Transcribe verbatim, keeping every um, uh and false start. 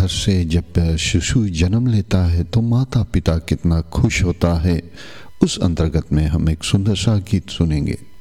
से जब शिशु जन्म लेता है तो माता पिता कितना खुश होता है, उस अंतर्गत में हम एक सुंदर सा गीत सुनेंगे।